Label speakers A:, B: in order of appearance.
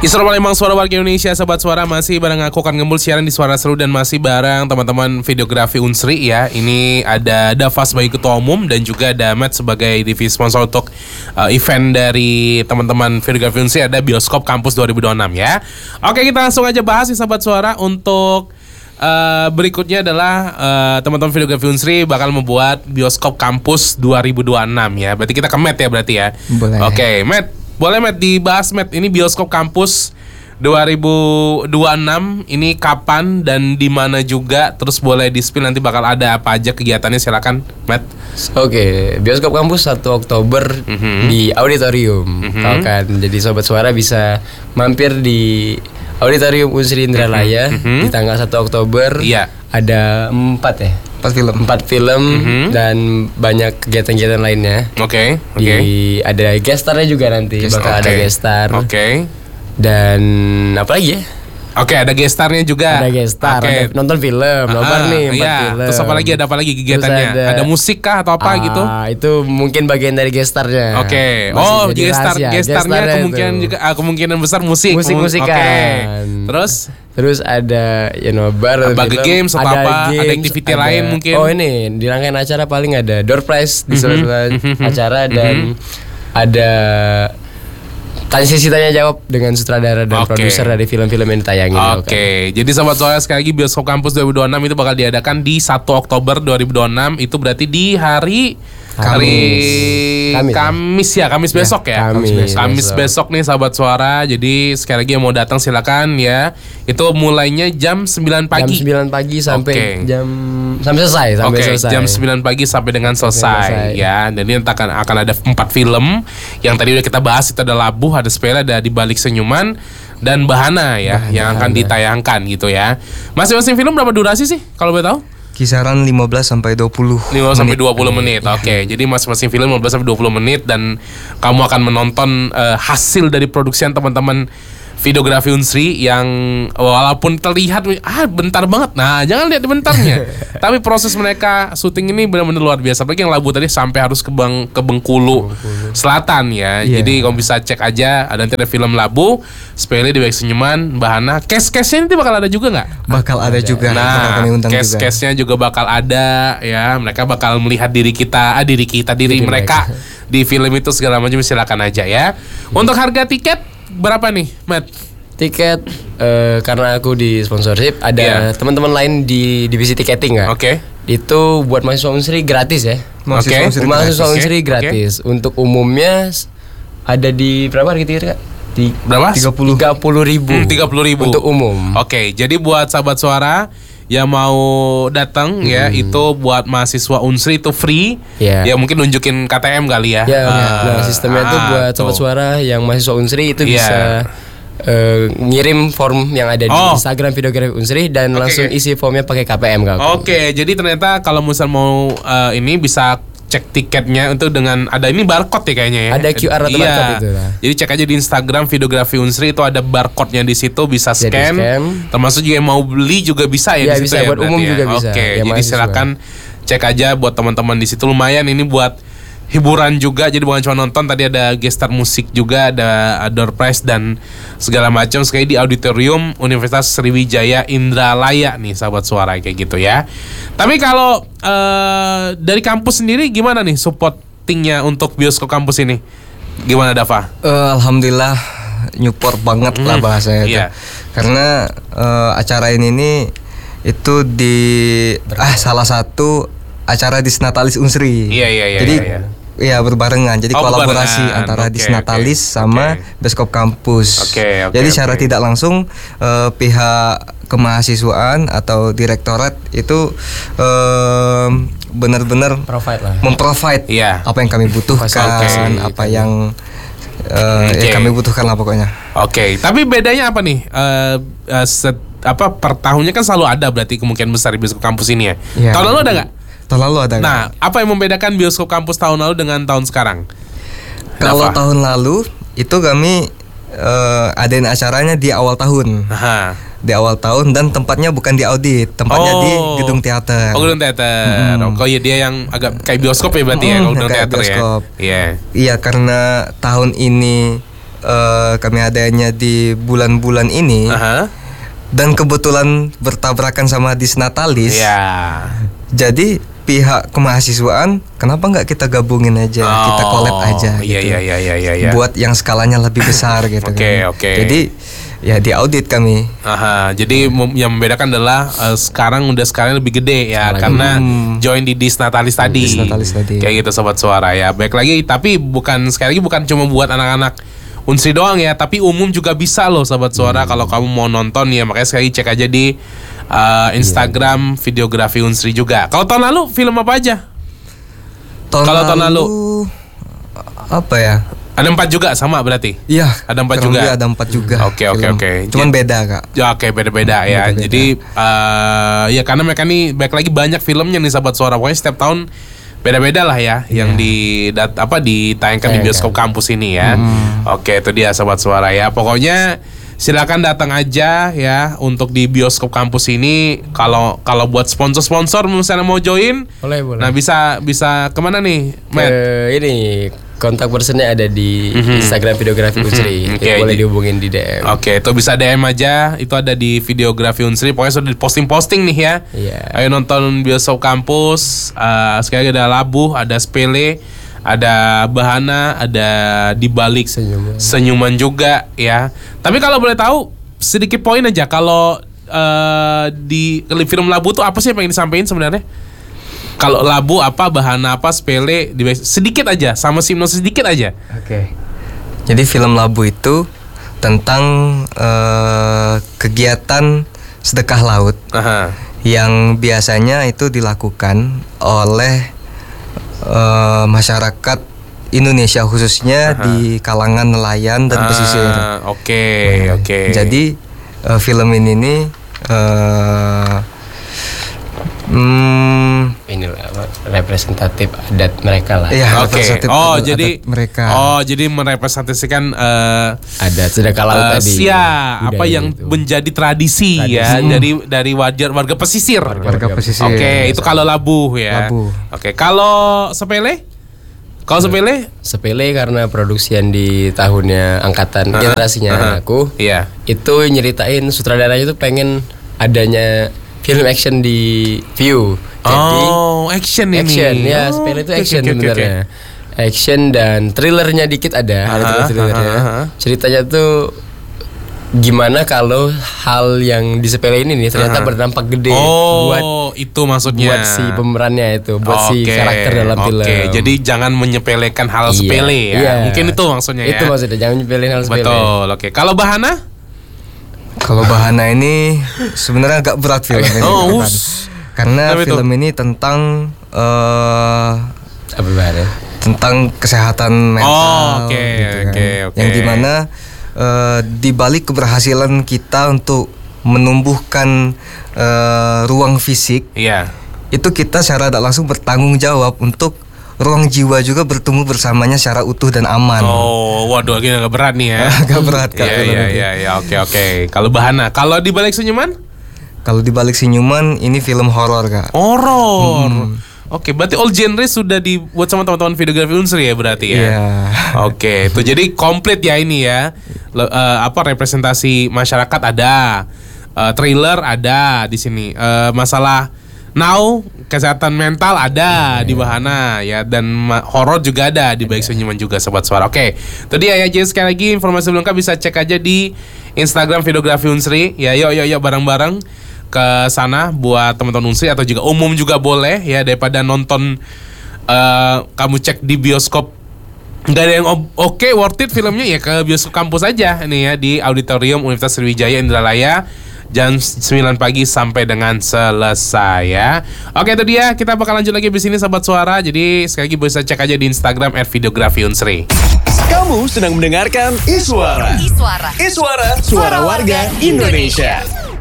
A: Isra Palembang, suara warga Indonesia, sobat suara, masih bareng aku Kan Gembul siaran di Suara Seru dan masih bareng teman-teman videografi Unsri ya. Ini ada Dava sebagai ketua umum dan juga ada Matt sebagai divisi sponsor untuk event dari teman-teman videografi Unsri, ada Bioskop Kampus 2026 ya. Oke, kita langsung aja bahas nih sobat suara. Untuk berikutnya adalah teman-teman videografi Unsri bakal membuat Bioskop Kampus 2026 ya. Berarti kita ke Matt ya berarti ya.
B: Boleh.
A: Oke, Matt. Boleh Matt dibahas Matt, ini Bioskop Kampus 2026 ini kapan dan di mana juga, terus boleh di-spill nanti bakal ada apa aja kegiatannya, silakan Matt.
B: Oke, Bioskop Kampus 1 Oktober di auditorium. Kan jadi sobat suara bisa mampir di Auditorium Unsri Indralaya di tanggal 1 Oktober.
A: Iya.
B: Ada 4 film dan banyak kegiatan-kegiatan lainnya.
A: Oke.
B: Ada guest starnya juga nanti. Bakal ada guest star.
A: Oke.
B: Dan apa lagi ya?
A: Oke, ada guest starnya juga.
B: Ada guest star, ada nonton film, nobar nih 4 film.
A: Terus ada apa lagi kegiatannya? Ada musik kah atau apa gitu?
B: Itu mungkin bagian dari guest starnya.
A: Oke. Guest starnya kemungkinan besar musikan. Terus ada nobar, bagi games atau apa? Ada activity lain mungkin.
B: Oh, ini di rangkaian acara paling ada door prize di sela-sela acara dan ada sesi tanya jawab dengan sutradara dan produser dari film-film yang ditayangin.
A: Oke. Jadi sobat suara, sekali lagi Bioskop Kampus 2026 itu bakal diadakan di 1 Oktober 2026. Itu berarti di hari Kamis besok ya. Kamis besok nih sahabat suara. Jadi sekali lagi yang mau datang silakan ya. Itu mulainya jam 9 pagi.
B: Jam 9 pagi sampai selesai.
A: Jam 9 pagi sampai dengan selesai ya. Dan ini akan ada 4 film. Yang tadi udah kita bahas, itu ada Labuh, ada Sepele, ada Di Balik Senyuman, dan Bahana ya, yang akan ditayangkan gitu ya. Masing-masing film berapa durasi sih kalau boleh tahu?
C: Kisaran 15 sampai 20
A: menit. Oke. Jadi masing-masing film 15 sampai 20 menit dan kamu akan menonton hasil dari produksian teman-teman videografi Unsri yang walaupun terlihat bentar banget. Nah, jangan lihat bentarnya. Tapi proses mereka syuting ini benar-benar luar biasa. Apalagi yang Labu tadi sampai harus ke Bengkulu Selatan ya. Jadi kamu bisa cek aja, ada nanti ada film Labu, Sepele, Di Balik Senyuman, Bahana. Case-nya nanti bakal ada juga nggak?
C: Bakal ada juga.
A: Nah, case-nya juga bakal ada ya. Mereka bakal melihat diri mereka di film itu segala macam, silakan aja ya. Untuk harga tiket berapa nih, Matt?
B: Tiket karena aku di sponsorship, ada teman-teman lain di divisi tiketing nggak?
A: Oke.
B: Itu buat mahasiswa Unsri gratis ya. Mahasiswa Unsri gratis. Untuk umumnya ada di berapa harga tiket, Kak?
A: Berapa?
B: 30.000.
A: 30.000
B: untuk umum.
A: Oke, jadi buat sahabat suara yang mau datang ya, itu buat mahasiswa Unsri itu free. Ya mungkin nunjukin KTM kali ya.
B: Nah, sistemnya itu buat sobat suara yang mahasiswa Unsri itu bisa ngirim form yang ada di Instagram videografi Unsri dan langsung isi formnya pakai KPM Kak.
A: Oke, jadi ternyata kalau misal mau ini bisa cek tiketnya itu dengan ada ini barcode ya kayaknya ya.
B: Ada QR atau barcode itu lah.
A: Jadi cek aja di Instagram videografi Unsri, itu ada barcode-nya di situ, bisa scan. Termasuk juga yang mau beli juga bisa ya di situ
B: bisa, buat umum juga bisa.
A: Oke, jadi silakan cek aja buat teman-teman di situ, lumayan ini buat hiburan juga. Jadi bukan cuma nonton, tadi ada gestar musik juga, ada door prize dan segala macam sekali di auditorium Universitas Sriwijaya Indralaya nih sahabat suara, kayak gitu ya. Tapi kalau dari kampus sendiri gimana nih supportingnya untuk Bioskop Kampus ini? Gimana Dava?
C: Alhamdulillah nyupport banget lah bahasanya itu. Karena acara ini itu di salah satu acara Disnatalis Unsri. Jadi berbarengan. Jadi kolaborasi antara Disnatalis sama Bioskop Kampus. Jadi secara tidak langsung pihak kemahasiswaan atau direktorat itu benar-benar memprovide apa yang kami butuhkan, apa yang kami butuhkan lah pokoknya.
A: Tapi bedanya apa nih? Per tahunnya kan selalu ada berarti kemungkinan besar di Bioskop Kampus ini ya. Tahun lalu ada nggak?
C: Tahun lalu ada.
A: Nah, apa yang membedakan Bioskop Kampus tahun lalu dengan tahun sekarang?
C: Kalau tahun lalu itu kami adain acaranya di awal tahun. Di awal tahun dan tempatnya bukan di audit, tempatnya di gedung teater.
A: Gedung teater. Dia yang agak kayak bioskop ya berarti ya, gedung teater bioskop.
C: Iya, karena tahun ini kami adanya di bulan-bulan ini. Dan kebetulan bertabrakan sama Disnatalis. Jadi pihak kemahasiswaan, kenapa nggak kita gabungin aja, kita collab aja gitu.
A: Iya.
C: Buat yang skalanya lebih besar gitu. Jadi ya di audit kami.
A: Jadi yang membedakan adalah sekarang lebih gede ya, karena join di Disnatalis tadi. Kayak gitu Sobat Suara ya. Baik lagi, tapi sekali lagi bukan cuma buat anak-anak Unsri doang ya, tapi umum juga bisa loh Sobat Suara. Kalau kamu mau nonton ya, makanya sekali cek aja di Instagram Videografi Unsri juga. Kalau tahun lalu film apa aja? Kalau tahun lalu
C: apa ya?
A: Ada 4 juga sama berarti?
C: Iya.
A: Ada 4 juga.
C: Ada 4 juga.
A: Oke.
C: Cuman beda Kak.
A: Ya oke, beda-beda ya.
C: Beda-beda.
A: Jadi ya karena mereka nih baik lagi banyak filmnya nih Sobat Suara. Pokoknya setiap tahun beda-beda lah ya yang ditayangkan di bioskop kampus ini ya. Oke, itu dia Sobat Suara ya. Pokoknya silakan datang aja ya untuk di bioskop kampus ini. Kalau buat sponsor misalnya mau join, boleh. Nah, bisa kemana nih, Matt?
B: Ini kontak personnya ada di Instagram Videografi Unsri. Boleh dihubungin di DM.
A: Oke, itu bisa DM aja. Itu ada di Videografi Unsri. Pokoknya sudah posting nih ya. Ayo nonton bioskop kampus. Sekali lagi ada Labuh, ada Sepele, ada Bahana, ada Di Balik Senyuman juga ya. Tapi kalau boleh tahu sedikit poin aja, kalau di film Labuh tuh apa sih yang pengen disampaikan sebenarnya? Kalau Labu apa, Bahana apa, Sepele, sedikit aja, sama sinopsis sedikit aja.
C: Oke. Jadi film Labu itu tentang kegiatan sedekah laut yang biasanya itu dilakukan oleh masyarakat Indonesia, khususnya di kalangan nelayan dan pesisir.
A: Oke.
C: Jadi film ini nih
B: inilah representatif adat mereka lah.
C: Iya,
A: jadi merepresentasikan
B: adat sedekah laut tadi.
A: Apa yang menjadi tradisi ya dari warga pesisir. Oke, itu kalau Labuh ya. Oke, kalau Sepele? Kalau
B: Sepele karena produksian di tahunnya angkatan generasinya anakku. Itu nyeritain sutradaranya itu pengen adanya film action di View. Jadi
A: action
B: ya, Sepele itu action sebenarnya. Action dan thrillernya dikit ada thrillernya. Ceritanya tuh gimana kalau hal yang di Sepele ini nih ternyata berdampak gede buat
A: itu maksudnya
B: buat si pemerannya itu, buat si karakter dalam film.
A: Jadi jangan menyepelekan hal sepele ya. Mungkin itu maksudnya ya.
B: Itu maksudnya, jangan menyepelekan hal sepele.
A: Betul. Oke. Kalau Bahana?
C: Kalau Bahana ini sebenarnya agak berat film ini. Karena film ini tentang
B: apa Bahana?
C: Tentang kesehatan mental. Yang dimana di balik keberhasilan kita untuk menumbuhkan ruang fisik, itu kita secara tidak langsung bertanggung jawab untuk ruang jiwa juga bertumbuh bersamanya secara utuh dan aman.
A: Waduh, agak berat nih ya.
C: Agak berat Kak.
A: Iya, oke. Kalau Bahana, kalau Di Balik Senyuman?
C: Kalau Di Balik Senyuman ini film horor Kak.
A: Horor. Oke, berarti all genre sudah dibuat sama teman-teman Videografi Unsri ya berarti ya. Oke, itu jadi komplit ya ini ya. Representasi masyarakat ada, trailer ada di sini. Masalah kesehatan mental ada di Bahana ya, dan horor juga ada di Balik Senyuman juga Sobat Suara. Oke, itu dia ya. Jadi sekali lagi informasi lengkap bisa cek aja di Instagram Videografi Unsri ya. Yuk bareng-bareng ke sana buat teman-teman Unsri atau juga umum juga boleh ya, daripada nonton kamu cek di bioskop nggak ada yang worth it filmnya ya, ke bioskop kampus aja nih ya di Auditorium Universitas Sriwijaya Indralaya jam 9 pagi sampai dengan selesai ya. Oke, itu dia, kita bakal lanjut lagi di sini Sobat Suara. Jadi sekali lagi bisa cek aja di Instagram @videografi_unsri.
D: Kamu sedang mendengarkan Iswara. Suara warga Indonesia.